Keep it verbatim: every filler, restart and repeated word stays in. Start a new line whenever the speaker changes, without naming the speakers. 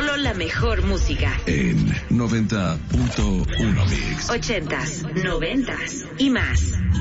Solo la mejor música.
En noventa punto uno Mix.
Ochentas, noventas y más.